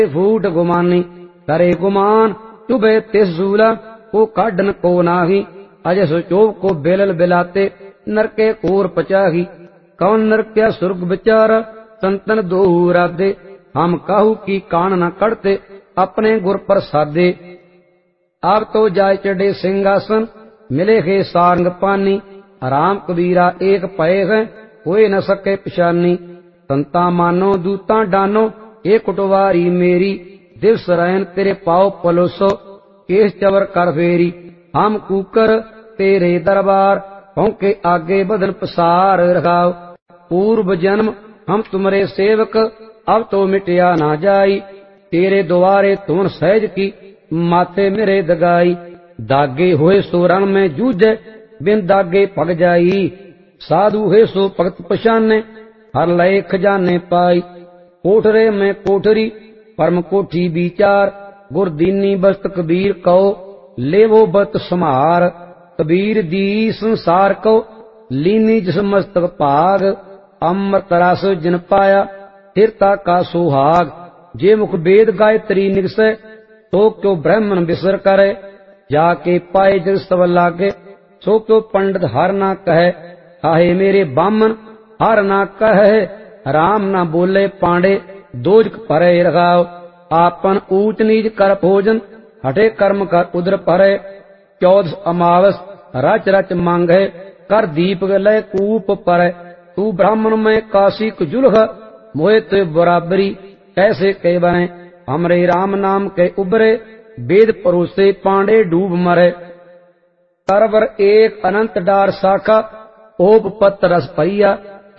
फूट गुमानी, करे गुमान चुभे तिस सूला, को काढन को नाही। अजस चोप को बेलल बिलाते, नरके कोर पचाही। कौन नरक्या सुर्ग विचार, संतन दो राधे। हम काहू की कान न कड़ते, अपने गुर प्रसादे। अब तो जाय चढ़े सिंहासन, मिले है सारंग पानी। राम कबीरा एक पए है, कोई न सके पिछानी। संता मानो दूता डानो, ये कुटवारी मेरी। दिवस रैन तेरे पाओ पलोसो, केस चवर कर फेरी। हम कूकर तेरे दरबार, पौके आगे बदन पसार रखाओ। पूर्व जन्म हम तुम्हारे सेवक, अब तो मिटिया ना जाई। तेरे द्वारे तुम सहज की, माथे मेरे दगाई। दागे हुए सो रण में जूझे, बिन दागे पग जाई। साधु है सो भगत पछाने, हर लय खजाने पाई। कोठरे में कोठरी, परम कोठी विचार। गुर दीनी बस्त कबीर कहो, लेवो बत समार। कबीर दी संसार को, लीनी जिस मस्तक भाग। अमृत रस जिन पाया, स्थिरता का सुहाग। जे मुख वेद गायत्री निगसे, तो क्यों ब्राह्मण बिसर करे। जाके पाए जग सब लागे, सो क्यों पंडित हर ना कहे। हाहे मेरे बामन हर ना कहे, राम ना बोले पांडे, दोजक परे रखाओ। आपन ऊंच नीच कर भोजन, हटे कर्म कर उदर परे। चौदस अमावस रच रच मांगे, कर दीप लय कूप परे। तू ब्राह्मण में काशी कुजुलह, मोहे ते बराबरी कैसे के बने। हमरे राम नाम के उबरे, वेद परोसे पांडे डूब मरे। तरवर एक अनंत डार शाखा, ओप पत रस पैया।